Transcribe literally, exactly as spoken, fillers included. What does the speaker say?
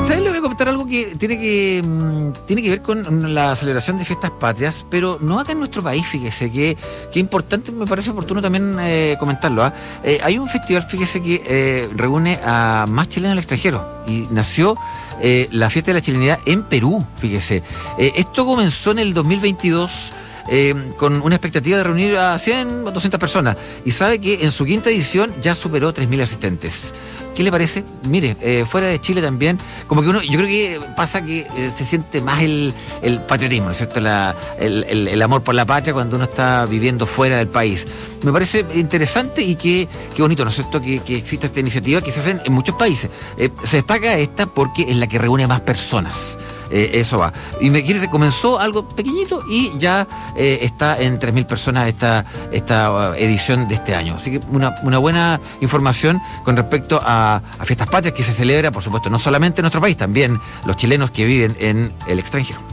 ¿Sabes? Le voy a comentar algo que tiene que mmm, tiene que ver con la celebración de fiestas patrias, pero no acá en nuestro país, fíjese, que, que importante, me parece oportuno también eh, comentarlo. ¿eh? Eh, hay un festival, fíjese, que eh, reúne a más chilenos al extranjero y nació eh, la fiesta de la chilenidad en Perú, fíjese. Eh, esto comenzó en el dos mil veintidós. Eh, con una expectativa de reunir a cien o doscientas personas, y sabe que en su quinta edición ya superó tres mil asistentes. ¿Qué le parece? Mire, eh, fuera de Chile también, como que uno, yo creo que pasa que eh, se siente más el, el patriotismo, ¿no es cierto? La, el, el, el amor por la patria cuando uno está viviendo fuera del país. Me parece interesante y que, qué bonito, ¿no es cierto?, que, que exista esta iniciativa que se hace en muchos países. Eh, se destaca esta porque es la que reúne a más personas. Eh, eso va. Imagínense, comenzó algo pequeñito y ya eh, está en tres mil personas esta, esta edición de este año. Así que una, una buena información con respecto a, a Fiestas Patrias, que se celebra, por supuesto, no solamente en nuestro país, también los chilenos que viven en el extranjero.